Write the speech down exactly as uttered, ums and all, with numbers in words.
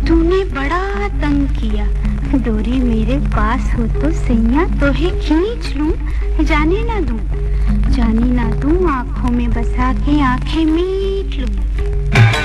तूने बड़ा तंग किया, डोरी मेरे पास हो तो सैया तोहे खींच लूं, जाने ना दूं, जाने ना दूं, आंखों में बसा के आंखें मीट लूं।